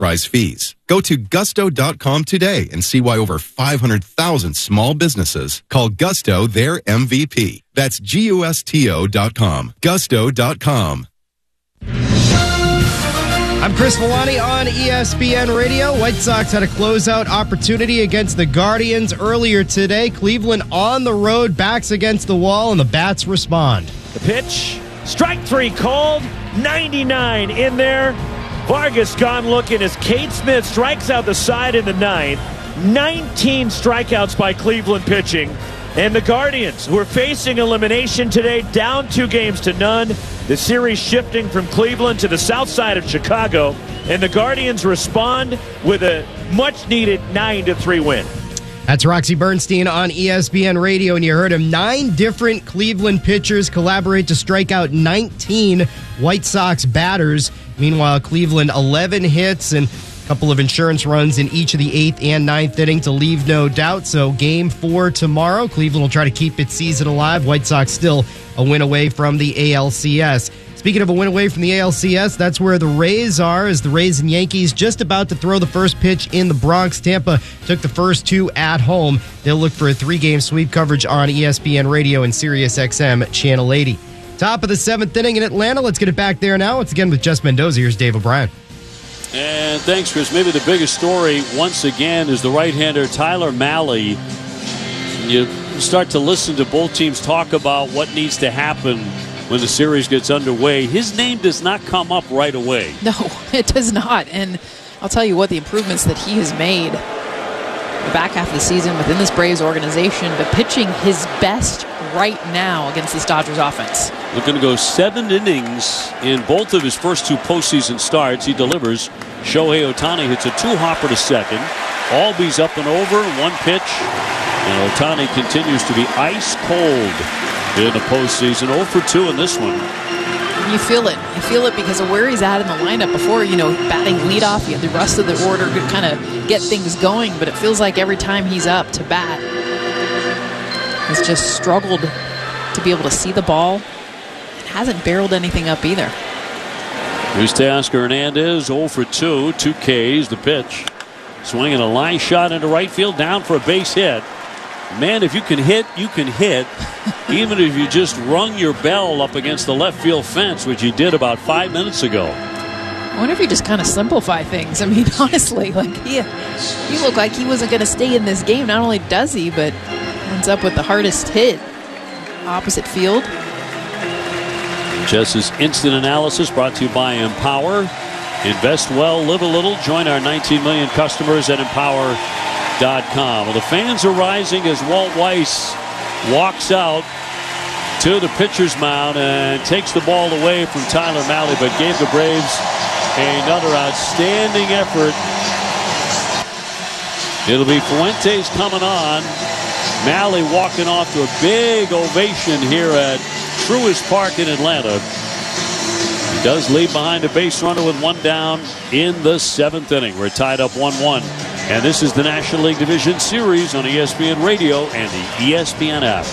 enterprise fees. Go to gusto.com today and see why over 500,000 small businesses call Gusto their MVP. That's GUSTO.com. Gusto.com. I'm Chris Milani on ESPN Radio. White Sox had a closeout opportunity against the Guardians earlier today. Cleveland on the road, backs against the wall, and the bats respond. The pitch, strike three called, 99 in there. Vargas gone looking as Cade Smith strikes out the side in the ninth. 19 strikeouts by Cleveland pitching. And the Guardians, who are facing elimination today, down 2-0. The series shifting from Cleveland to the south side of Chicago. And the Guardians respond with a much-needed 9-3 win. That's Roxy Bernstein on ESPN Radio, and you heard him. 9 different Cleveland pitchers collaborate to strike out 19 White Sox batters. Meanwhile, Cleveland 11 hits and a couple of insurance runs in each of the 8th and 9th inning to leave no doubt. So Game 4 tomorrow. Cleveland will try to keep its season alive. White Sox still a win away from the ALCS. Speaking of a win away from the ALCS, that's where the Rays are, as the Rays and Yankees just about to throw the first pitch in the Bronx. Tampa took the first 2 at home. They'll look for a 3-game sweep coverage on ESPN Radio and Sirius XM Channel 80. Top of the 7th inning in Atlanta. Let's get it back there now. Once again with Jess Mendoza. Here's Dave O'Brien. And thanks, Chris. Maybe the biggest story, once again, is the right-hander Tyler Mahle. You start to listen to both teams talk about what needs to happen when the series gets underway. His name does not come up right away. No, it does not. And I'll tell you what, the improvements that he has made the back half of the season within this Braves organization, but pitching his best right now against this Dodgers offense. Looking to go 7 innings in both of his first 2 postseason starts. He delivers. Shohei Ohtani hits a 2-hopper to second. Albies up and over, 1 pitch. And Ohtani continues to be ice cold in the postseason. 0 for 2 in this one. You feel it. You feel it because of where he's at in the lineup. Before, batting leadoff, you have the rest of the order to kind of get things going. But it feels like every time he's up to bat, he's just struggled to be able to see the ball. And hasn't barreled anything up either. Here's Teoscar Hernandez, 0 for 2, 2 Ks. The pitch. Swinging a line shot into right field, down for a base hit. Man, if you can hit, you can hit. Even if you just rung your bell up against the left field fence, which he did about 5 minutes ago. I wonder if you just kind of simplify things. I mean, honestly, he looked like he wasn't going to stay in this game. Not only does he, but ends up with the hardest hit opposite field. Jess's instant analysis brought to you by Empower. Invest well, live a little. Join our 19 million customers at Empower.com. Well, the fans are rising as Walt Weiss walks out to the pitcher's mound and takes the ball away from Tyler Mahle, but gave the Braves another outstanding effort. It'll be Fuentes coming on. Mahle walking off to a big ovation here at Truist Park in Atlanta. He does leave behind a base runner with 1 down in the 7th inning. We're tied up 1-1. And this is the National League Division Series on ESPN Radio and the ESPN app.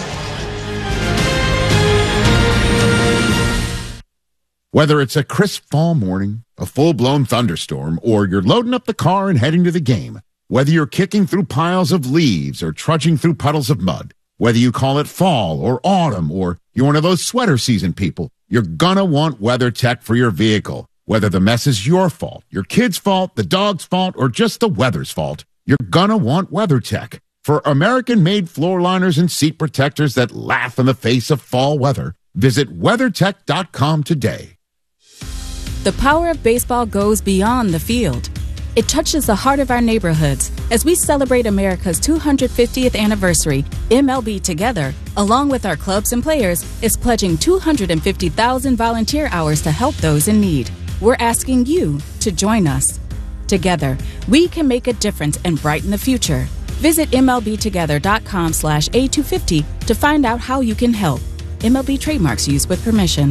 Whether it's a crisp fall morning, a full-blown thunderstorm, or you're loading up the car and heading to the game, whether you're kicking through piles of leaves or trudging through puddles of mud, whether you call it fall or autumn, or you're one of those sweater season people, you're gonna want WeatherTech for your vehicle. Whether the mess is your fault, your kid's fault, the dog's fault, or just the weather's fault, you're gonna want WeatherTech. For American-made floor liners and seat protectors that laugh in the face of fall weather, visit WeatherTech.com today. The power of baseball goes beyond the field. It touches the heart of our neighborhoods. As we celebrate America's 250th anniversary, MLB Together, along with our clubs and players, is pledging 250,000 volunteer hours to help those in need. We're asking you to join us. Together, we can make a difference and brighten the future. Visit MLBtogether.com/A250 to find out how you can help. MLB trademarks used with permission.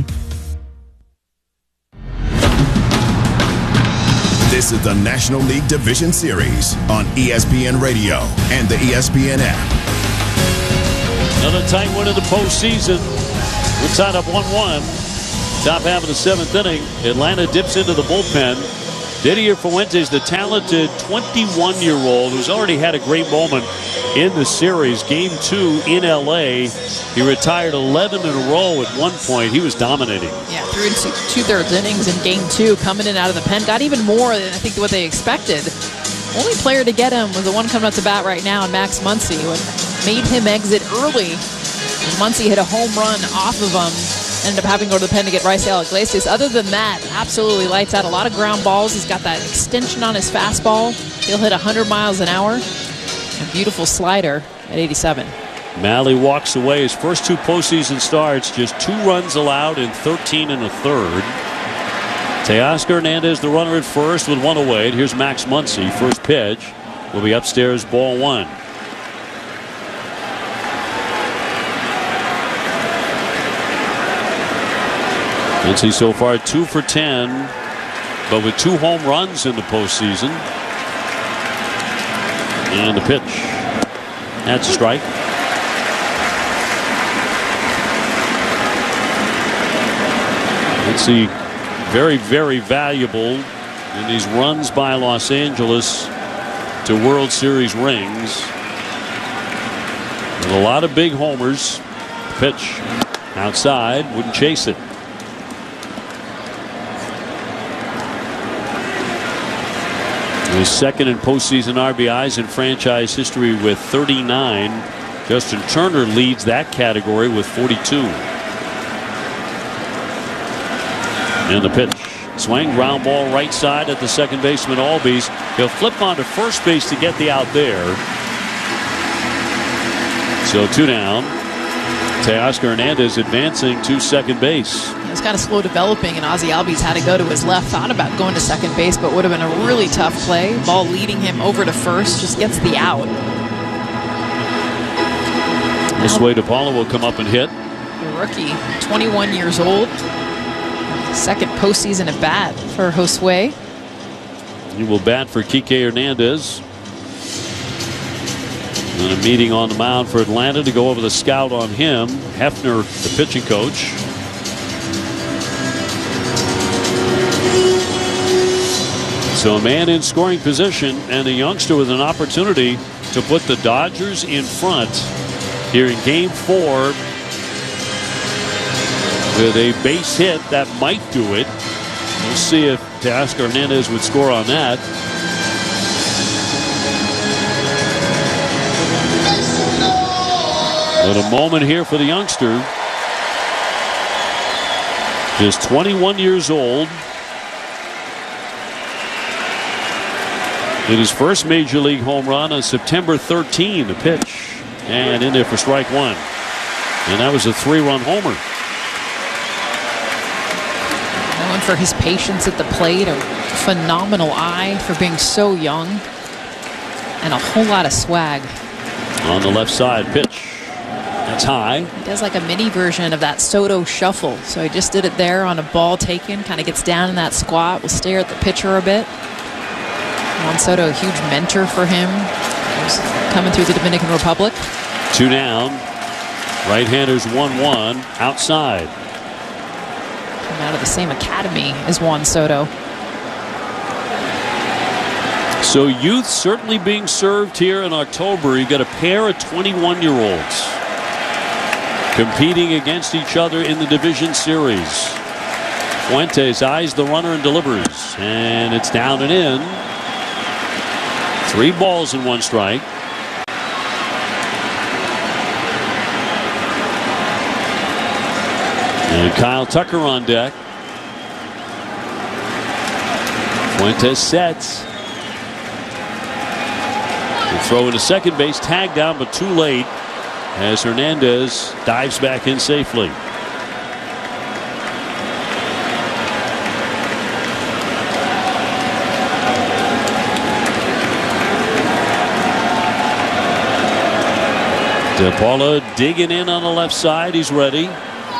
This is the National League Division Series on ESPN Radio and the ESPN app. Another tight one in the postseason. We're tied up 1-1. Top half of the 7th inning. Atlanta dips into the bullpen. Didier Fuentes, the talented 21-year-old who's already had a great moment in the series. Game 2 in L.A. He retired 11 in a row at one point. He was dominating. Yeah, through 2/3 innings in Game 2, coming in out of the pen. Got even more than I think what they expected. Only player to get him was the one coming up to bat right now, Max Muncy, who made him exit early. Muncy hit a home run off of him. Ended up having to go to the pen to get Raisel Iglesias. Other than that, absolutely lights out. A lot of ground balls. He's got that extension on his fastball. He'll hit 100 miles an hour. A beautiful slider at 87. Malley walks away. His first 2 postseason starts, just 2 runs allowed in 13 1/3. Teoscar Hernandez, the runner at first with 1 away. Here's Max Muncy. First pitch will be upstairs, ball 1. Muncy so far 2 for 10, but with 2 home runs in the postseason. And the pitch. That's a strike. Muncy very, very valuable in these runs by Los Angeles to World Series rings. With a lot of big homers. Pitch outside, wouldn't chase it. His second in postseason RBIs in franchise history with 39. Justin Turner leads that category with 42. And the pitch. Swing, ground ball right side at the second baseman Albies. He'll flip onto first base to get the out there. So 2 down. Teoscar Hernandez advancing to second base. It was kind of slow developing, and Ozzie Albies had to go to his left. Thought about going to second base, but would have been a really tough play. Ball leading him over to first, just gets the out. This way, DePaula will come up and hit. The rookie, 21 years old. Second postseason at bat for Josue. He will bat for Kike Hernandez. And a meeting on the mound for Atlanta to go over the scout on him. Hefner, the pitching coach. So a man in scoring position and a youngster with an opportunity to put the Dodgers in front here in Game 4 with a base hit that might do it. We'll see if Teoscar Hernandez would score on that. But a moment here for the youngster. Just 21 years old. In his first major league home run on September 13, the pitch. And in there for strike 1. And that was a 3-run homer. Known for his patience at the plate, a phenomenal eye for being so young, and a whole lot of swag. On the left side, pitch. That's high. He does like a mini version of that Soto shuffle. So he just did it there on a ball taken, kind of gets down in that squat, will stare at the pitcher a bit. Juan Soto, a huge mentor for him. He's coming through the Dominican Republic. 2 down. Right-handers 1-1 outside. Coming out of the same academy as Juan Soto. So youth certainly being served here in October. You got a pair of 21-year-olds competing against each other in the division series. Fuentes eyes the runner and delivers, and it's down and in. 3 balls and 1 strike. And Kyle Tucker on deck. Fuentes sets. The throw into second base, tagged down but too late as Hernandez dives back in safely. DePaula digging in on the left side. He's ready.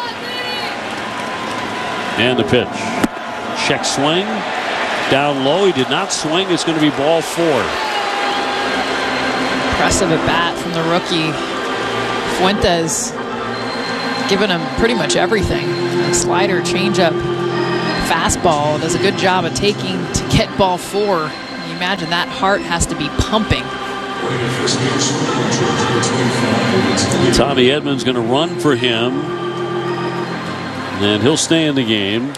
And the pitch. Check swing. Down low. He did not swing. It's going to be ball 4. Impressive at bat from the rookie. Fuentes giving him pretty much everything. A slider, changeup, fastball. Does a good job of taking get ball 4. You imagine that heart has to be pumping. Tommy Edmonds going to run for him, and he'll stay in the game.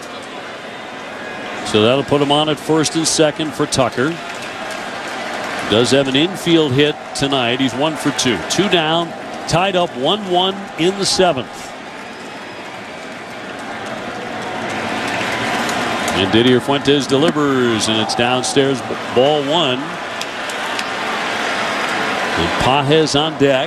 So that'll put him on at first and second for Tucker. Does have an infield hit tonight. He's 1 for 2. 2 down, tied up 1-1 in the 7th. And Didier Fuentes delivers, and it's downstairs, ball 1. And Pages on deck.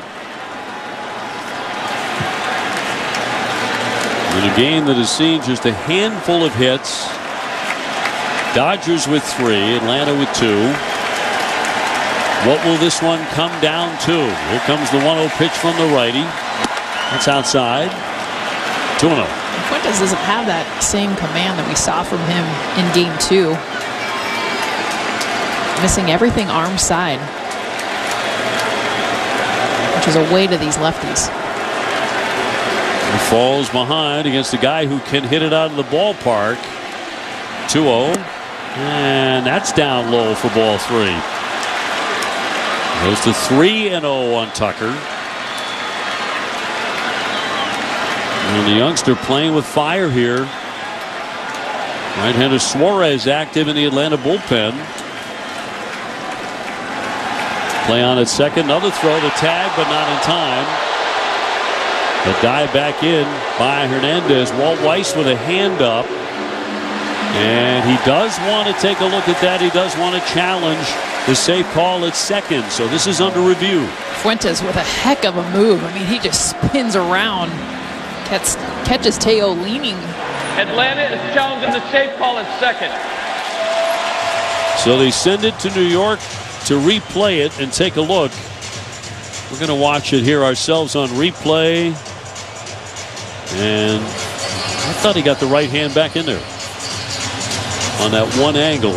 In a game that has seen just a handful of hits. Dodgers with 3, Atlanta with 2. What will this one come down to? Here comes the 1-0 pitch from the righty. That's outside. 2-0. Fuentes doesn't have that same command that we saw from him in game 2. Missing everything arm side, which is a way to these lefties. He falls behind against a guy who can hit it out of the ballpark. 2-0. And that's down low for ball 3. Goes to 3-0 on Tucker. And the youngster playing with fire here. Right-hander Suarez active in the Atlanta bullpen. Play on at second. Another throw to tag, but not in time. The dive back in by Hernandez. Walt Weiss with a hand up. And he does want to take a look at that. He does want to challenge the safe call at second. So this is under review. Fuentes with a heck of a move. I mean, he just spins around. Catches Teo leaning. Atlanta is challenging the safe call at second. So they send it to New York to replay it and take a look. We're going to watch it here ourselves on replay. And I thought he got the right hand back in there on that one angle.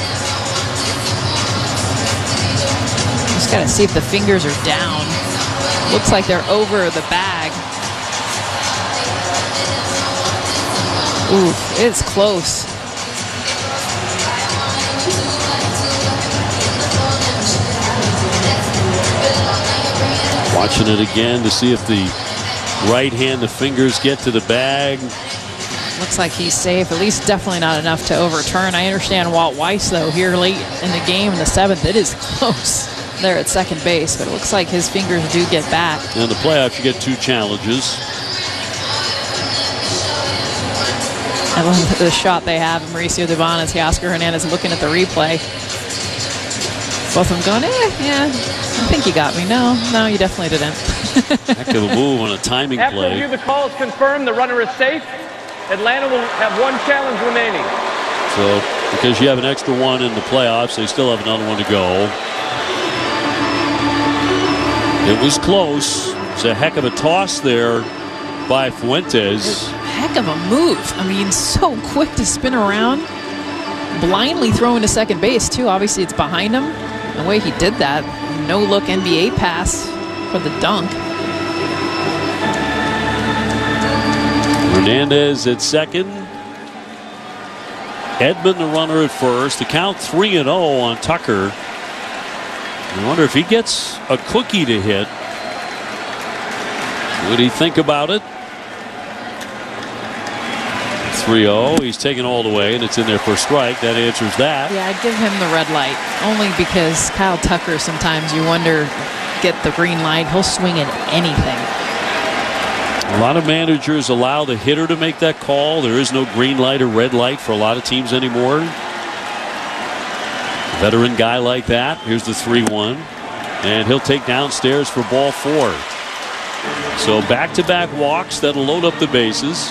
Just got to see if the fingers are down. Looks like they're over the bag. Ooh, it's close. Watching it again to see if the right hand, the fingers get to the bag. Looks like he's safe, at least definitely not enough to overturn. I understand Walt Weiss, though, here late in the game in the 7th, it is close there at second base, but it looks like his fingers do get back. In the playoffs, you get 2 challenges. I love the shot they have of Mauricio Dubon as Teoscar Hernandez looking at the replay. Both of them going, yeah, I think you got me. No, you definitely didn't. Heck of a move on a timing After play. review, the call is confirmed. The runner is safe. Atlanta will have 1 challenge remaining. So, because you have an extra 1 in the playoffs, they still have another 1 to go. It was close. It's a heck of a toss there by Fuentes. Heck of a move. I mean, so quick to spin around. Blindly throwing to second base, too. Obviously, it's behind him. The way he did that, no-look NBA pass for the dunk. Hernandez at second. Edman the runner at first. The count 3-0 on Tucker. I wonder if he gets a cookie to hit. Would he think about it? 3-0. He's taken all the way, and it's in there for a strike. That answers that. Yeah, I'd give him the red light, only because Kyle Tucker, sometimes you wonder, get the green light. He'll swing at anything. A lot of managers allow the hitter to make that call. There is no green light or red light for a lot of teams anymore. Veteran guy like that. Here's the 3-1. And he'll take downstairs for ball 4. So back-to-back walks that'll load up the bases.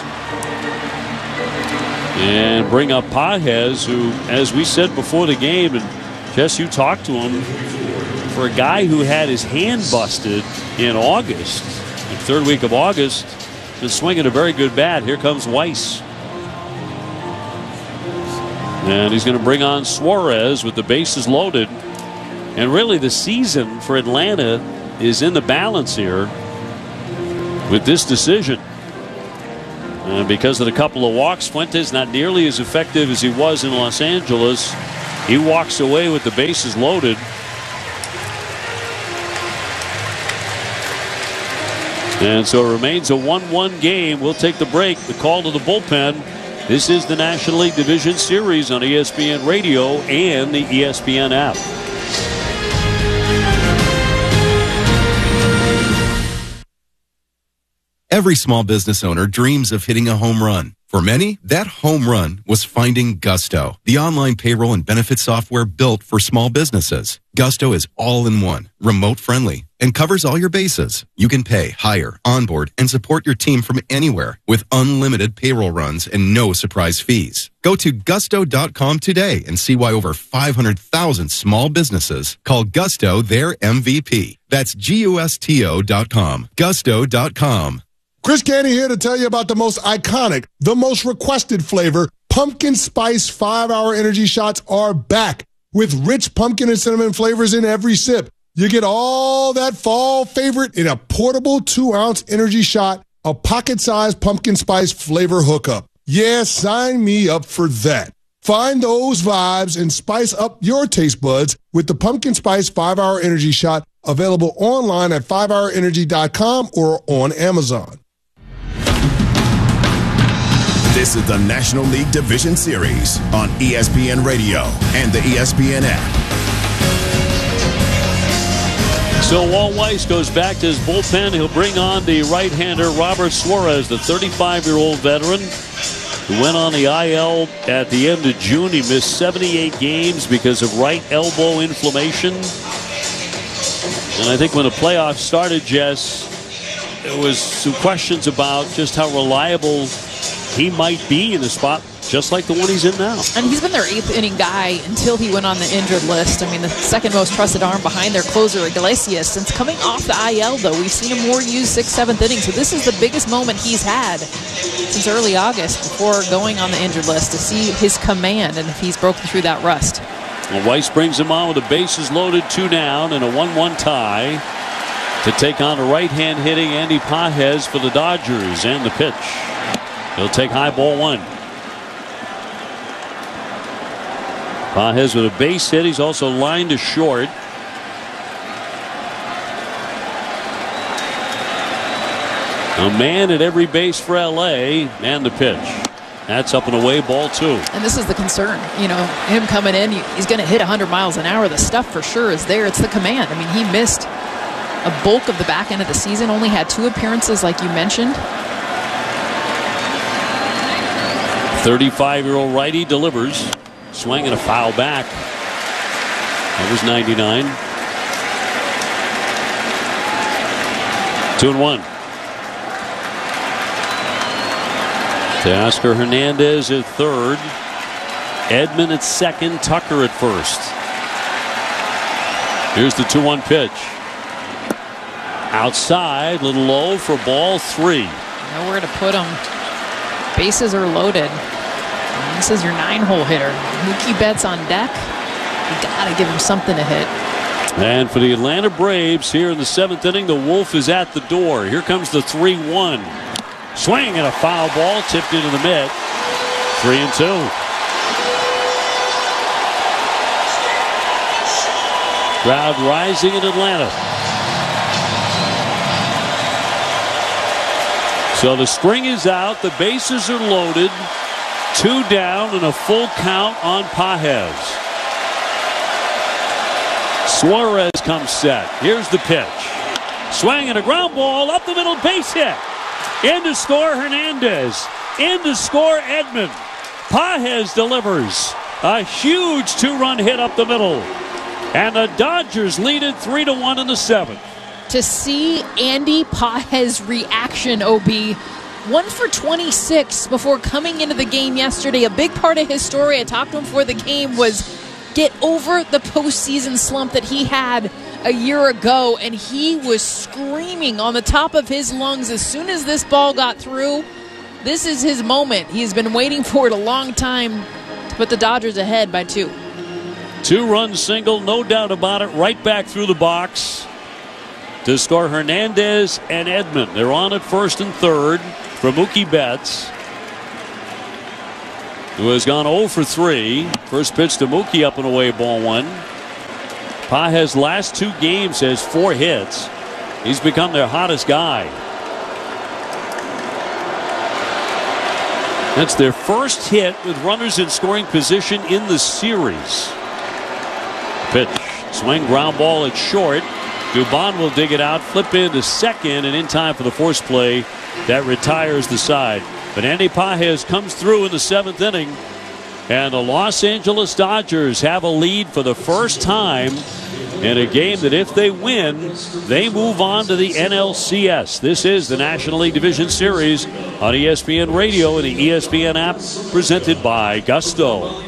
And bring up Pages, who, as we said before the game, and Jess, you talked to him, for a guy who had his hand busted in August, the 3rd week of August, been swinging a very good bat. Here comes Weiss. And he's going to bring on Suarez with the bases loaded. And really the season for Atlanta is in the balance here with this decision. And because of the couple of walks, Fuentes not nearly as effective as he was in Los Angeles. He walks away with the bases loaded. And so it remains a 1-1 game. We'll take the break. The call to the bullpen. This is the National League Division Series on ESPN Radio and the ESPN app. Every small business owner dreams of hitting a home run. For many, that home run was finding Gusto, the online payroll and benefit software built for small businesses. Gusto is all-in-one, remote-friendly, and covers all your bases. You can pay, hire, onboard, and support your team from anywhere with unlimited payroll runs and no surprise fees. Go to gusto.com today and see why over 500,000 small businesses call Gusto their MVP. That's GUSTO.com. Gusto.com. Chris Canty here to tell you about the most iconic, the most requested flavor. Pumpkin Spice 5-Hour Energy Shots are back with rich pumpkin and cinnamon flavors in every sip. You get all that fall favorite in a portable 2-ounce energy shot, a pocket-sized pumpkin spice flavor hookup. Yeah, sign me up for that. Find those vibes and spice up your taste buds with the Pumpkin Spice 5-Hour Energy Shot, available online at 5hourenergy.com or on Amazon. This is the National League Division Series on ESPN Radio and the ESPN app. So Walt Weiss goes back to his bullpen. He'll bring on the right-hander Robert Suarez, the 35-year-old veteran who went on the IL at the end of June. He missed 78 games because of right elbow inflammation. And I think when the playoffs started, Jess, there was some questions about just how reliable he might be in the spot just like the one he's in now. And he's been their 8th inning guy until he went on the injured list. I mean, the second most trusted arm behind their closer, Iglesias. Since coming off the IL, though, we've seen him more used 6th, 7th inning. So this is the biggest moment he's had since early August before going on the injured list, to see his command and if he's broken through that rust. Well, Weiss brings him on with the bases loaded, 2 down, and a 1-1 tie to take on the right-hand hitting Andy Pages for the Dodgers. And the pitch. He'll take high, ball 1. Pages with a base hit. He's also lined to short. A man at every base for LA. And the pitch. That's up and away, ball 2. And this is the concern. You know, him coming in, he's going to hit 100 miles an hour. The stuff for sure is there. It's the command. I mean, he missed a bulk of the back end of the season. Only had 2 appearances, like you mentioned. 35-year-old righty delivers. Swing and a foul back. That was 99. 2-1. Teoscar Hernandez at third. Edman at second. Tucker at first. Here's the 2-1 pitch. Outside, little low for ball 3. Nowhere to put him. Bases are loaded. And this is your 9-hole hitter. Mookie Betts on deck. You got to give him something to hit. And for the Atlanta Braves here in the 7th inning, the Wolf is at the door. Here comes the 3-1. Swing and a foul ball tipped into the mitt. 3-2. Crowd rising in Atlanta. So the string is out. The bases are loaded. 2 down and a full count on Pages. Suarez comes set. Here's the pitch. Swing and a ground ball up the middle, base hit. In to score Hernandez. In to score Edman. Pages delivers a huge 2-run hit up the middle. And the Dodgers lead it 3-1 in the 7th. To see Andy Pages' reaction, OB, 1 for 26 before coming into the game yesterday. A big part of his story, I talked to him before the game, was get over the postseason slump that he had a year ago, and he was screaming on the top of his lungs as soon as this ball got through. This is his moment. He's been waiting for it a long time to put the Dodgers ahead by 2. 2-run single, no doubt about it, right back through the box to score Hernandez and Edman. They're on at first and third for Mookie Betts. who has gone 0 for 3. First pitch to Mookie, up and away, ball 1. Pages last 2 games has 4 hits. He's become their hottest guy. That's their first hit with runners in scoring position in the series. Pitch, swing, ground ball at short. Dubon will dig it out, flip into second, and in time for the force play that retires the side. But Andy Pages comes through in the 7th inning, and the Los Angeles Dodgers have a lead for the first time in a game that if they win, they move on to the NLCS. This is the National League Division Series on ESPN Radio and the ESPN app, presented by Gusto.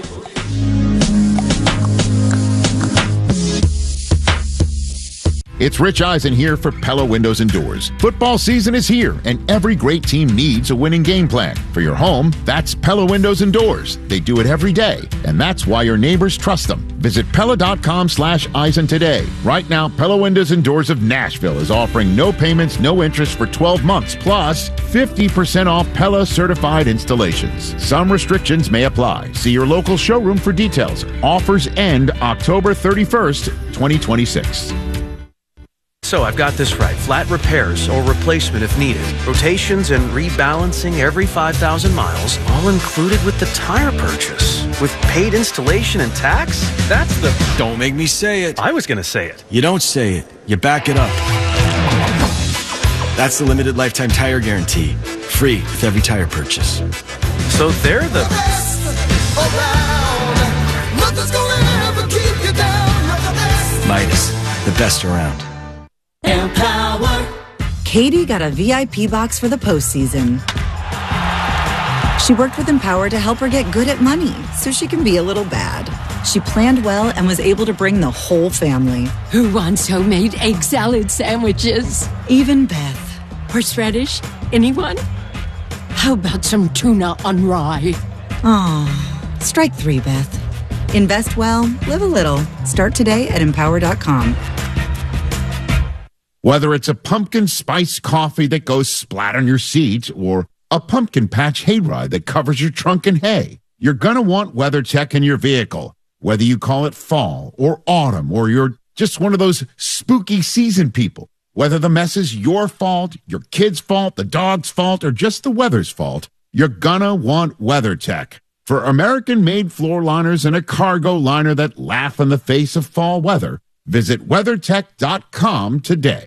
It's Rich Eisen here for Pella Windows and Doors. Football season is here, and every great team needs a winning game plan. For your home, that's Pella Windows and Doors. They do it every day, and that's why your neighbors trust them. Visit Pella.com/Eisen today. Right now, Pella Windows and Doors of Nashville is offering no payments, no interest for 12 months, plus 50% off Pella certified installations. Some restrictions may apply. See your local showroom for details. Offers end October 31st, 2026. So I've got this right. Flat repairs or replacement if needed. Rotations and rebalancing every 5,000 miles, all included with the tire purchase. With paid installation and tax? That's the... Don't make me say it. I was going to say it. You don't say it. You back it up. That's the limited lifetime tire guarantee. Free with every tire purchase. So they're the... best around. Nothing's gonna ever keep you down. You're the best. Midas, the best around. Empower. Katie got a VIP box for the postseason. She worked with Empower to help her get good at money so she can be a little bad. She planned well and was able to bring the whole family. Who wants homemade egg salad sandwiches? Even Beth. Horseradish? Anyone? How about some tuna on rye? Aw, strike 3, Beth. Invest well, live a little. Start today at Empower.com. Whether it's a pumpkin spice coffee that goes splat on your seat or a pumpkin patch hayride that covers your trunk in hay, you're going to want WeatherTech in your vehicle. Whether you call it fall or autumn or you're just one of those spooky season people, whether the mess is your fault, your kid's fault, the dog's fault, or just the weather's fault, you're going to want WeatherTech. For American-made floor liners and a cargo liner that laugh in the face of fall weather, visit WeatherTech.com today.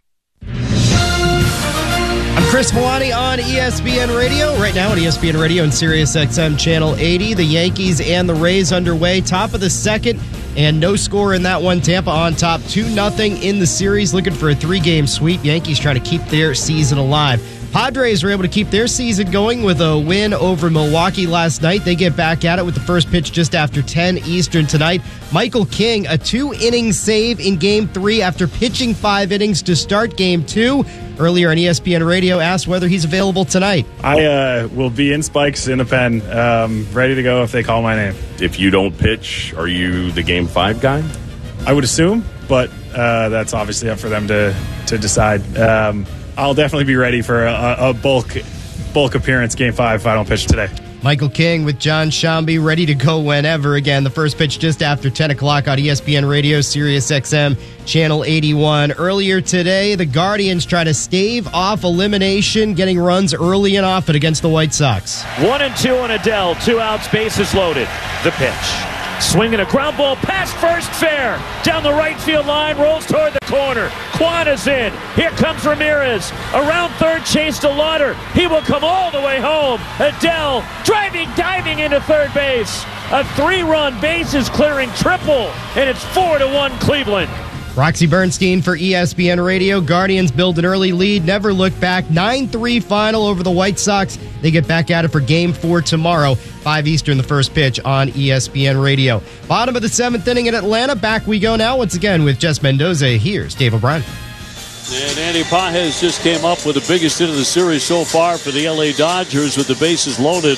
I'm Chris Milani on ESPN Radio. Right now on ESPN Radio and Sirius XM Channel 80, the Yankees and the Rays underway. Top of the second, and no score in that one. Tampa on top, 2-0 in the series, looking for a 3-game sweep. Yankees trying to keep their season alive. Padres were able to keep their season going with a win over Milwaukee last night. They get back at it with the first pitch just after 10 Eastern tonight. Michael King, a 2-inning save in Game 3 after pitching 5 innings to start Game 2. Earlier on ESPN Radio, asked whether he's available tonight. I will be in spikes in a pen, ready to go if they call my name. If you don't pitch, are you the Game 5 guy? I would assume, but that's obviously up for them to decide. I'll definitely be ready for a bulk appearance Game 5 if I don't pitch today. Michael King with John Shambi ready to go whenever. Again, the first pitch just after 10 o'clock on ESPN Radio, Sirius XM, Channel 81. Earlier today, the Guardians try to stave off elimination, getting runs early and often against the White Sox. 1-2 on Adele, 2 outs, bases loaded. The pitch. Swinging a ground ball past first, fair. Down the right field line, rolls toward the corner. Kwan is in. Here comes Ramirez. Around third, chase to Lauder. He will come all the way home. Adele driving, diving into third base. A 3-run bases clearing triple, and it's 4-1 Cleveland. Roxy Bernstein for ESPN Radio. Guardians build an early lead, never look back. 9-3 final over the White Sox. They get back at it for Game 4 tomorrow, 5 Eastern, the first pitch on ESPN Radio. Bottom of the 7th inning in Atlanta. Back we go now once again with Jess Mendoza. Here's Dave O'Brien. And Andy Pages just came up with the biggest hit of the series so far for the LA Dodgers with the bases loaded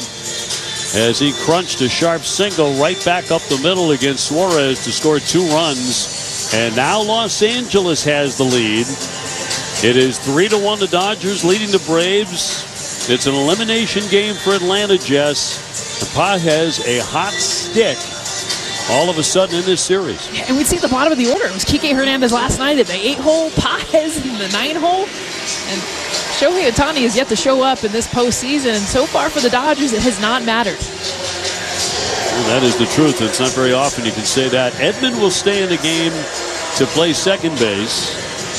as he crunched a sharp single right back up the middle against Suarez to score 2 runs. And now Los Angeles has the lead. It is 3-1 the Dodgers leading the Braves. It's an elimination game for Atlanta, Jess. The Pot has a hot stick all of a sudden in this series. Yeah, and we'd see at the bottom of the order. It was Kike Hernandez last night at the 8-hole, Paez in the 9-hole. And Shohei Ohtani has yet to show up in this postseason. And so far for the Dodgers, it has not mattered. Well, that is the truth. It's not very often you can say that. Edman will stay in the game to play second base.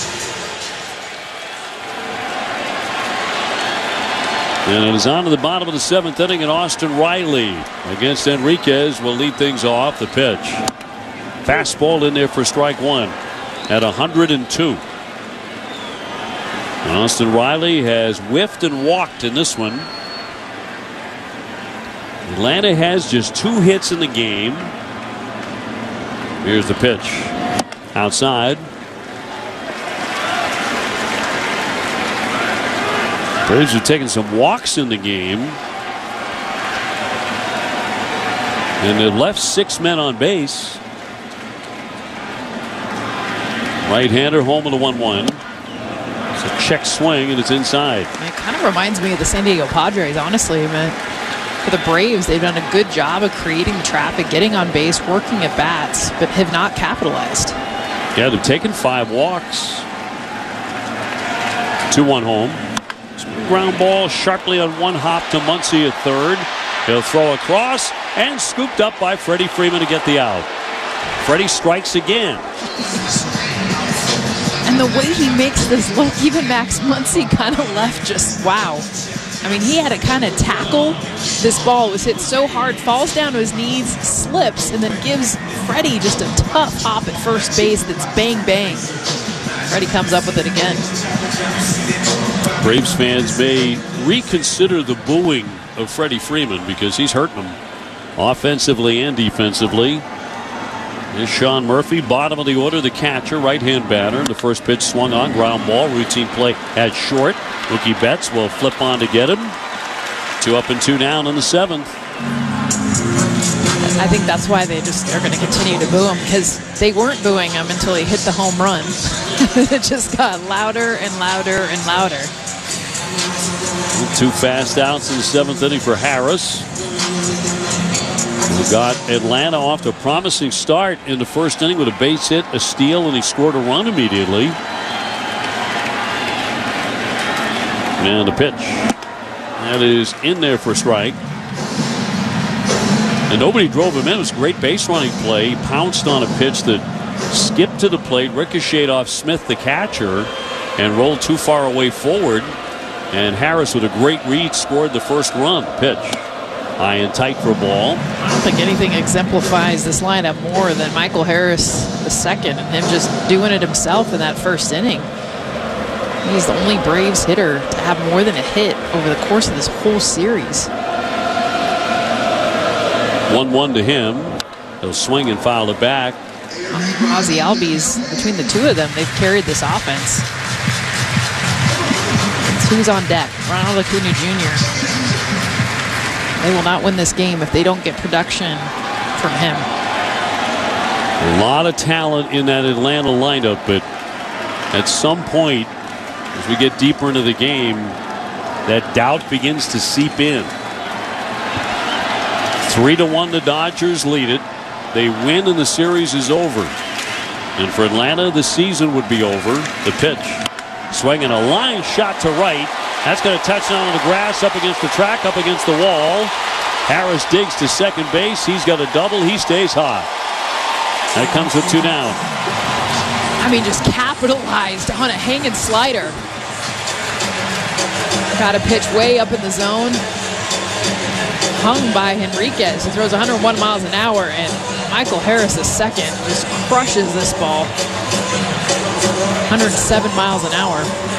And it is on to the bottom of the 7th inning, and Austin Riley against Enriquez will lead things off. The pitch. Fastball in there for strike one at 102. And Austin Riley has whiffed and walked in this one. Atlanta has just 2 hits in the game. Here's the pitch. Outside. Braves have taken some walks in the game. And they've left 6 men on base. Right-hander home of the 1-1. It's a check swing and it's inside. It kind of reminds me of the San Diego Padres, honestly. I mean, for the Braves, they've done a good job of creating the traffic, getting on base, working at bats, but have not capitalized. Yeah, they've taken 5 walks. 2-1 home. Ground ball sharply on one hop to Muncy at third. He'll throw across and scooped up by Freddie Freeman to get the out. Freddie strikes again. And the way he makes this look, even Max Muncy kind of left just wow. I mean, he had to kind of tackle this ball. It was hit so hard, falls down to his knees, slips, and then gives Freddie just a tough hop at first base that's bang, bang. Freddie comes up with it again. Braves fans may reconsider the booing of Freddie Freeman because he's hurting them offensively and defensively. Here's Sean Murphy, bottom of the order, the catcher, right-hand batter. The first pitch swung on, ground ball, routine play at short. Mookie Betts will flip on to get him. 2 up and 2 down in the 7th. I think that's why they just are going to continue to boo him, because they weren't booing him until he hit the home run. It just got louder and louder and louder. 2 fast outs in the 7th inning for Harris. We got Atlanta off to a promising start in the first inning with a base hit, a steal, and he scored a run immediately. And the pitch. That is in there for a strike. And nobody drove him in. It was a great base running play. He pounced on a pitch that skipped to the plate, ricocheted off Smith, the catcher, and rolled too far away forward. And Harris, with a great read, scored the first run. Pitch. High and tight for a ball. I don't think anything exemplifies this lineup more than Michael Harris II and him just doing it himself in that first inning. He's the only Braves hitter to have more than a hit over the course of this whole series. 1-1 to him. He'll swing and foul it back. Ozzie Albies, between the two of them, they've carried this offense. It's who's on deck? Ronald Acuna Jr. They will not win this game if they don't get production from him. A lot of talent in that Atlanta lineup, but at some point, as we get deeper into the game, that doubt begins to seep in. 3-1, the Dodgers lead it. They win and the series is over. And for Atlanta, the season would be over. The pitch. Swinging a line shot to right. That's going to touch down on the grass, up against the track, up against the wall. Harris digs to second base. He's got a double. He stays hot. That comes with 2 down. I mean, just capitalized on a hanging slider. Got a pitch way up in the zone. Hung by Henriquez, who throws 101 miles an hour, and Michael Harris II just crushes this ball. 107 miles an hour.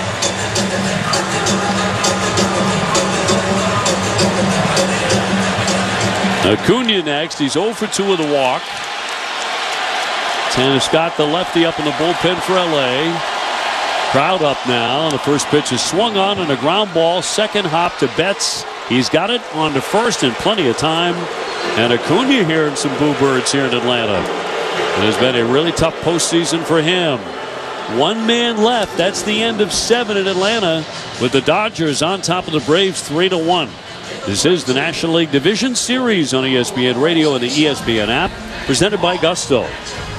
Acuna next. He's 0 for 2 with a walk. Tanner Scott, the lefty, up in the bullpen for LA. Crowd up now. The first pitch is swung on and a ground ball. Second hop to Betts. He's got it on to first in plenty of time. And Acuna hearing some boo birds here in Atlanta. It has been a really tough postseason for him. 1 man left. That's the end of 7 in Atlanta, with the Dodgers on top of the Braves 3-1. This is the National League Division Series on ESPN Radio and the ESPN app, presented by Gusto.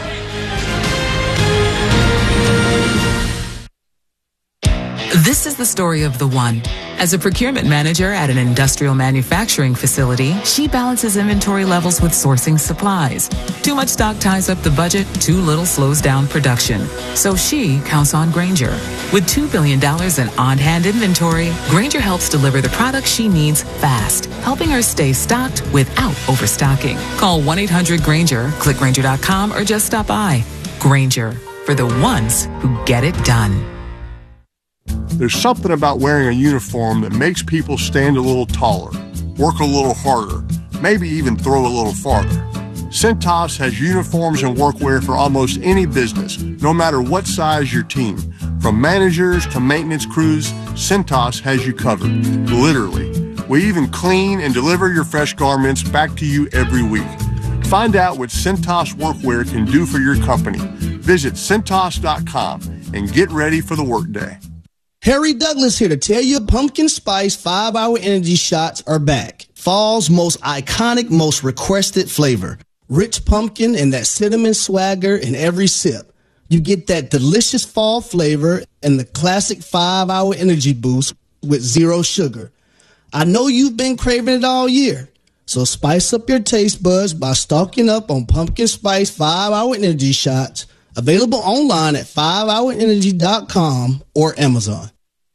This is the story of the one. As a procurement manager at an industrial manufacturing facility, she balances inventory levels with sourcing supplies. Too much stock ties up the budget, too little slows down production. So she counts on Grainger. With $2 billion in on-hand inventory, Grainger helps deliver the products she needs fast, helping her stay stocked without overstocking. Call 1-800-GRAINGER, click Grainger.com, or just stop by. Grainger, for the ones who get it done. There's something about wearing a uniform that makes people stand a little taller, work a little harder, maybe even throw a little farther. Cintas has uniforms and workwear for almost any business, no matter what size your team. From managers to maintenance crews, Cintas has you covered, literally. We even clean and deliver your fresh garments back to you every week. Find out what Cintas workwear can do for your company. Visit Cintas.com and get ready for the workday. Harry Douglas here to tell you pumpkin spice 5-hour energy shots are back. Fall's most iconic, most requested flavor. Rich pumpkin and that cinnamon swagger in every sip. You get that delicious fall flavor and the classic 5-hour energy boost with zero sugar. I know you've been craving it all year, so spice up your taste buds by stocking up on pumpkin spice 5-hour energy shots. Available online at 5hourenergy.com or Amazon.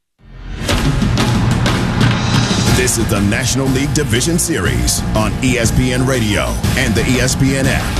This is the National League Division Series on ESPN Radio and the ESPN app.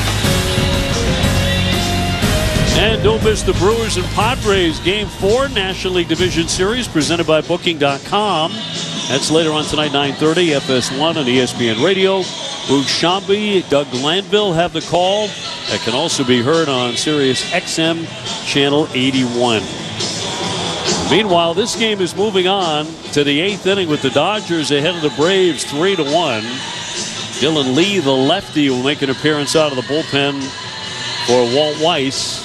And don't miss the Brewers and Padres Game 4 National League Division Series presented by Booking.com. That's later on tonight, 9:30, FS1 on ESPN Radio. Boog Shambi, Doug Glanville have the call. That can also be heard on Sirius XM Channel 81. Meanwhile, this game is moving on to the 8th inning with the Dodgers ahead of the Braves 3-1. Dylan Lee, the lefty, will make an appearance out of the bullpen for Walt Weiss.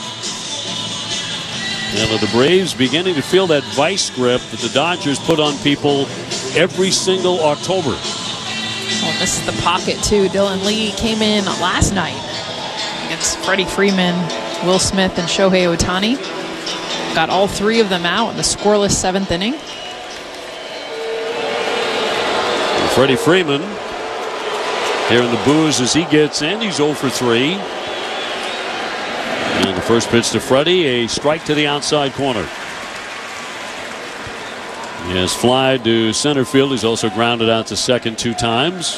And the Braves beginning to feel that vice grip that the Dodgers put on people every single October. Well, this is the pocket, too. Dylan Lee came in last night against Freddie Freeman, Will Smith, and Shohei Ohtani. Got all 3 of them out in the scoreless 7th inning. And Freddie Freeman hearing the boos as he gets in. He's 0 for 3. And the first pitch to Freddie, a strike to the outside corner. He has fly to center field. He's also grounded out to second 2 times.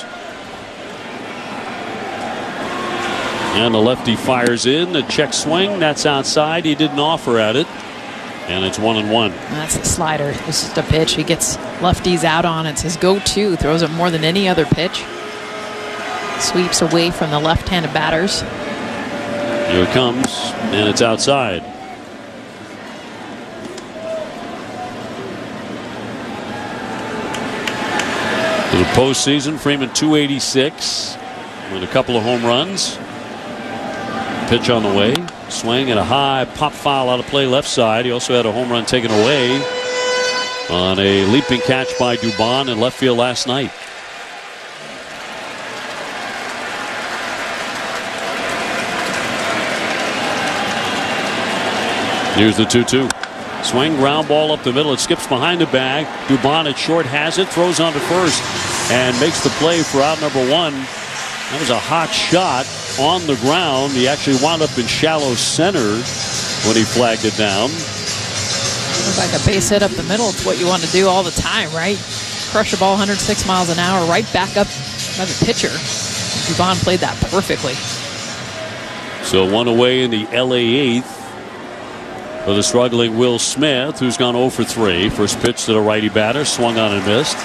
And the lefty fires in. A check swing. That's outside. He didn't offer at it. And it's 1-1. That's the slider. This is the pitch. He gets lefties out on. It's his go-to. Throws it more than any other pitch. Sweeps away from the left-handed batters. Here it comes, and it's outside. To the postseason, Freeman 286 with a couple of home runs. Pitch on the way. Swing and a high pop foul out of play left side. He also had a home run taken away on a leaping catch by Dubon in left field last night. Here's the 2-2. Swing, ground ball up the middle. It skips behind the bag. Dubon at short has it, throws on to first, and makes the play for out number 1. That was a hot shot on the ground. He actually wound up in shallow center when he flagged it down. Looks like a base hit up the middle. It's what you want to do all the time, right? Crush a ball 106 miles an hour right back up by the pitcher. Dubon played that perfectly. So 1 away in the LA 8th for the struggling Will Smith, who's gone 0 for 3. First pitch to the righty batter, swung on and missed.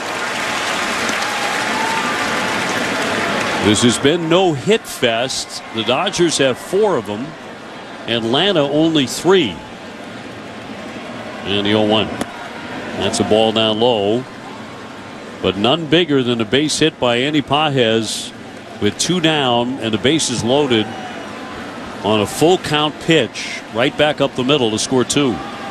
This has been no hit fest. The Dodgers have 4 of them. Atlanta only 3. And the 0-1. That's a ball down low. But none bigger than a base hit by Andy Pages with 2 down and the bases loaded on a full count pitch right back up the middle to score 2.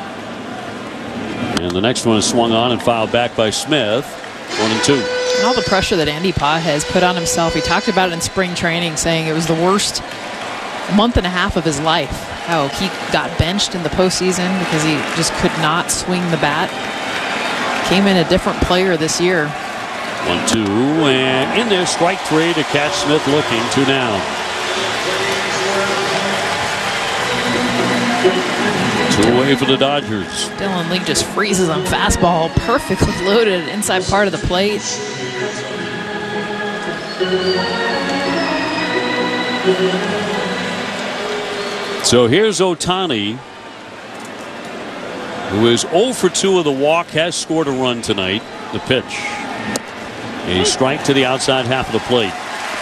And the next one is swung on and fouled back by Smith. 1-2. All the pressure that Andy Paz has put on himself. He talked about it in spring training, saying it was the worst month and a half of his life. How he got benched in the postseason because he just could not swing the bat. Came in a different player this year. 1-2, and in there, strike 3 to catch Smith looking. 2 down. 2 away for the Dodgers. Dylan Lee just freezes on fastball, perfectly loaded inside part of the plate. So here's Ohtani, who is 0 for 2 of the walk, has scored a run tonight. The pitch. A strike to the outside half of the plate.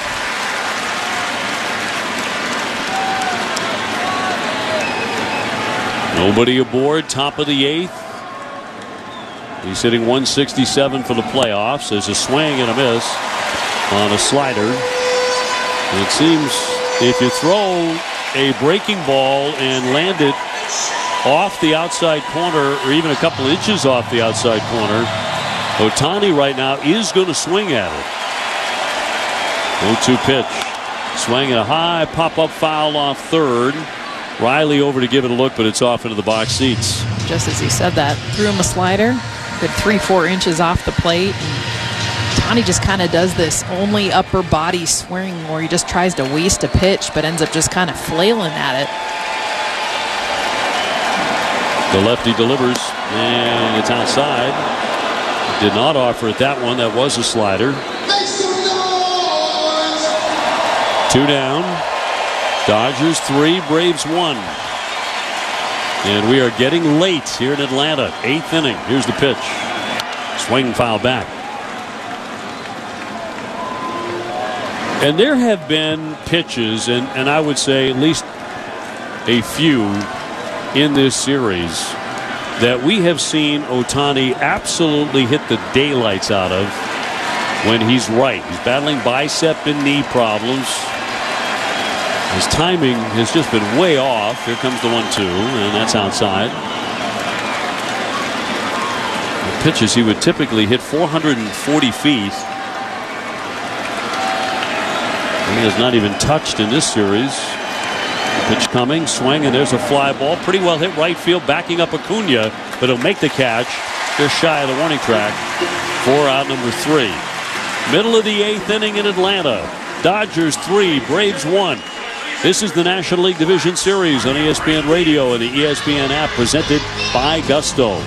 Nobody aboard, top of the 8th. He's hitting 167 for the playoffs. There's a swing and a miss on a slider. And it seems if you throw a breaking ball and land it off the outside corner or even a couple inches off the outside corner, Ohtani right now is going to swing at it. 0-2 pitch. Swing and a high pop-up foul off third. Riley over to give it a look, but it's off into the box seats. Just as he said that, threw him a slider, good 3-4 inches off the plate. Ohtani just kind of does this only upper body swing where he just tries to waste a pitch, but ends up just kind of flailing at it. The lefty delivers, and it's outside. Did not offer it that one. That was a slider. 2 down. Dodgers 3, Braves 1. And we are getting late here in Atlanta. 8th inning. Here's the pitch. Swing, foul back. And there have been pitches, and I would say at least a few in this series that we have seen Ohtani absolutely hit the daylights out of when he's right. He's battling bicep and knee problems. His timing has just been way off. Here comes the 1-2, and that's outside. The pitches he would typically hit 440 feet. He has not even touched in this series. The pitch coming, swing, and there's a fly ball. Pretty well hit right field, backing up Acuna, but he'll make the catch. Just shy of the warning track. 4 out, number 3. Middle of the 8th inning in Atlanta. Dodgers 3, Braves 1. This is the National League Division Series on ESPN Radio and the ESPN app, presented by Gusto.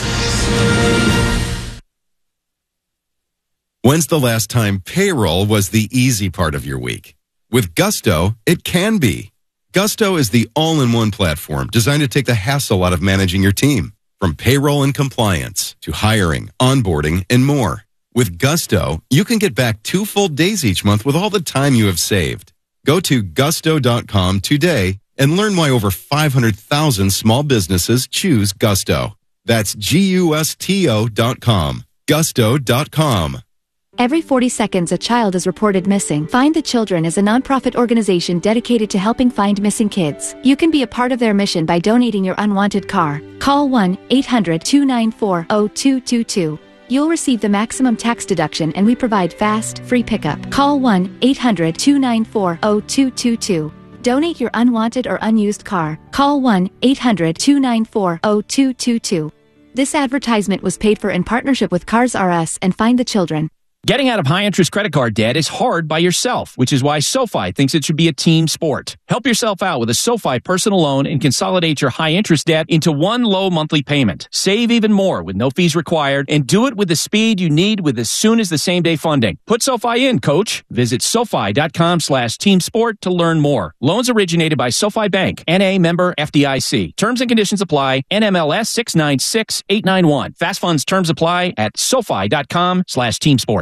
When's the last time payroll was the easy part of your week? With Gusto, it can be. Gusto is the all-in-one platform designed to take the hassle out of managing your team. From payroll and compliance to hiring, onboarding, and more. With Gusto, you can get back 2 full days each month with all the time you have saved. Go to gusto.com today and learn why over 500,000 small businesses choose Gusto. That's GUSTO.com. Gusto.com. Every 40 seconds, a child is reported missing. Find the Children is a nonprofit organization dedicated to helping find missing kids. You can be a part of their mission by donating your unwanted car. Call 1-800-294-0222. You'll receive the maximum tax deduction, and we provide fast, free pickup. Call 1-800-294-0222. Donate your unwanted or unused car. Call 1-800-294-0222. This advertisement was paid for in partnership with Cars R Us and Find the Children. Getting out of high-interest credit card debt is hard by yourself, which is why SoFi thinks it should be a team sport. Help yourself out with a SoFi personal loan and consolidate your high-interest debt into one low monthly payment. Save even more with no fees required, and do it with the speed you need with as soon as the same-day funding. Put SoFi in, coach. Visit SoFi.com/teamsport to learn more. Loans originated by SoFi Bank, N.A. member FDIC. Terms and conditions apply. NMLS 696891. Fast funds terms apply at SoFi.com/teamsport.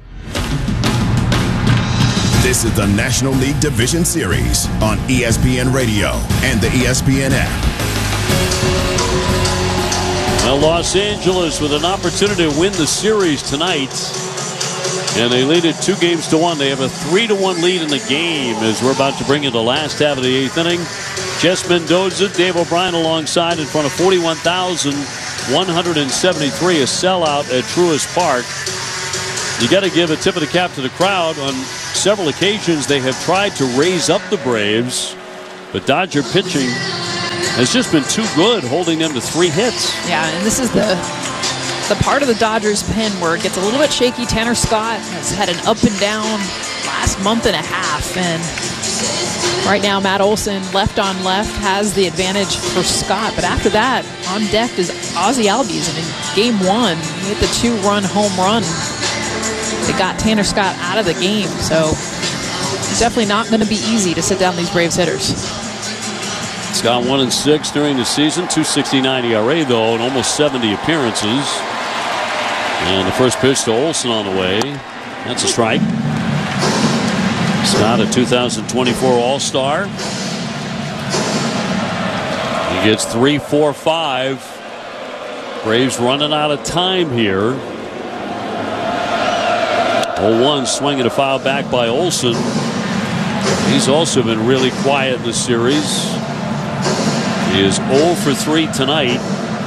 This is the National League Division Series on ESPN Radio and the ESPN app. Well, Los Angeles with an opportunity to win the series tonight. And they lead it 2-1. They have a 3-1 lead in the game as we're about to bring in the last half of the 8th inning. Jess Mendoza, Dave O'Brien alongside in front of 41,173, a sellout at Truist Park. You got to give a tip of the cap to the crowd. On several occasions, they have tried to raise up the Braves, but Dodger pitching has just been too good, holding them to 3 hits. Yeah, and this is the part of the Dodgers pen where it gets a little bit shaky. Tanner Scott has had an up and down last month and a half, and right now Matt Olson, left on left, has the advantage for Scott. But after that, on deck is Ozzie Albies, and in game 1, he hit the 2-run home run. They got Tanner Scott out of the game, so it's definitely not going to be easy to sit down these Braves hitters. Scott 1-6 during the season, 2.69 ERA though, and almost 70 appearances. And the first pitch to Olson on the way. That's a strike. Scott, a 2024 All-Star. He gets 3, 4, 5. Braves running out of time here. 0-1, swing and a foul back by Olson. He's also been really quiet in this series. He is 0 for 3 tonight.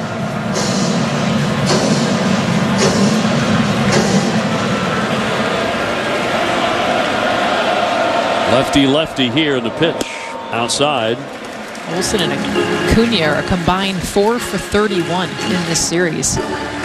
Lefty here in the pitch outside. Olson and Acuna are a combined 4 for 31 in this series.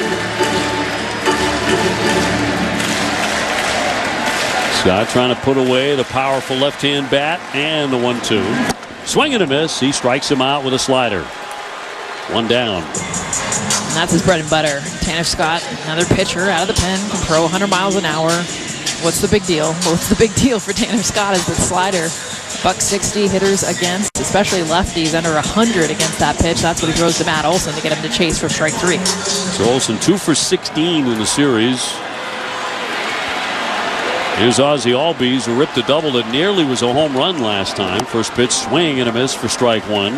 Scott trying to put away the powerful left-hand bat and the 1-2. Swing and a miss. He strikes him out with a slider. 1 down. And that's his bread and butter. Tanner Scott, another pitcher out of the pen, can throw 100 miles an hour. What's the big deal? Well, what's the big deal for Tanner Scott is the slider. $160 hitters against, especially lefties, under 100 against that pitch. That's what he throws to Matt Olson to get him to chase for strike 3. So Olson 2 for 16 in the series. Here's Ozzie Albies, who ripped a double that nearly was a home run last time. First pitch, swing and a miss for strike 1.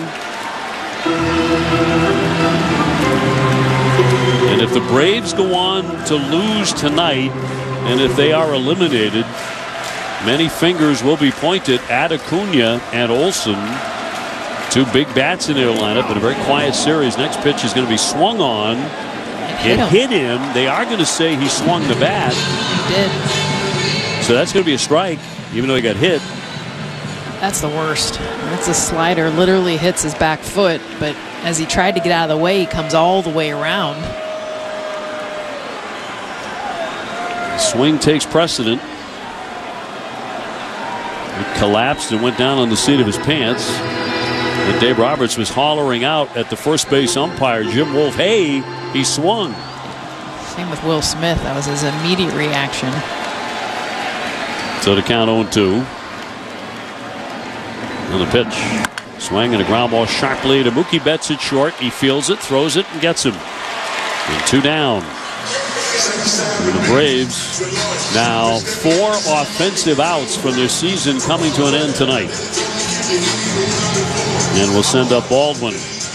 And if the Braves go on to lose tonight, and if they are eliminated, many fingers will be pointed at Acuna and Olson. 2 big bats in their lineup in a very quiet series. Next pitch is going to be swung on. It hit him. They are going to say he swung the bat. He did. So that's going to be a strike, even though he got hit. That's the worst. That's a slider. Literally hits his back foot, but as he tried to get out of the way, he comes all the way around. Swing takes precedent. It collapsed and went down on the seat of his pants. And Dave Roberts was hollering out at the first base umpire, Jim Wolf, hey, he swung. Same with Will Smith. That was his immediate reaction. So to count 0-2. On the pitch. Swing and a ground ball sharply to Mookie Betts at short. He fields it, throws it, and gets him. And 2 down. And the Braves now 4 offensive outs from their season coming to an end tonight. And we'll send up Baldwin.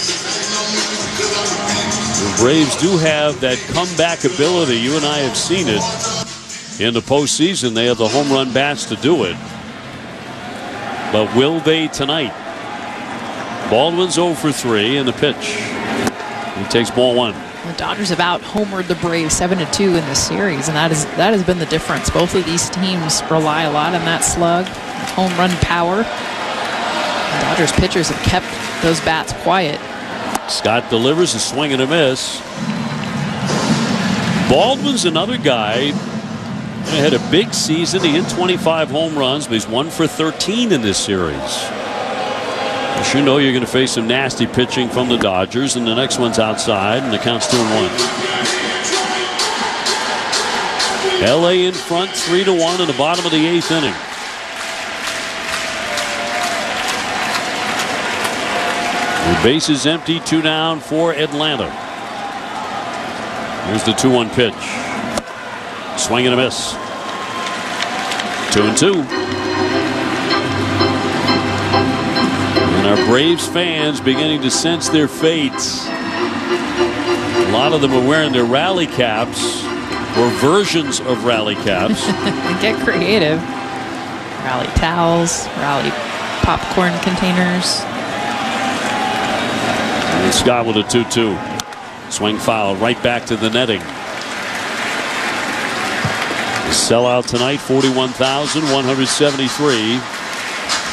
The Braves do have that comeback ability. You and I have seen it in the postseason. They have the home run bats to do it. But will they tonight? Baldwin's 0 for 3 in the pitch. He takes ball 1. The Dodgers have out-homered the Braves 7-2 in this series, and that has been the difference. Both of these teams rely a lot on that slug, home run power. The Dodgers pitchers have kept those bats quiet. Scott delivers a swing and a miss. Baldwin's another guy who had a big season. He hit 25 home runs, but he's 1 for 13 in this series. You know you're going to face some nasty pitching from the Dodgers, and the next one's outside, and the count's 2-1. LA in front 3-1 in the bottom of the 8th inning. The base is empty, 2 down for Atlanta. Here's the 2-1 pitch. Swing and a miss. 2-2. And our Braves fans beginning to sense their fates. A lot of them are wearing their rally caps. or versions of rally caps. Get creative. Rally towels, rally popcorn containers. And Scott with a 2-2. Swing foul right back to the netting. The sellout tonight, 41,173.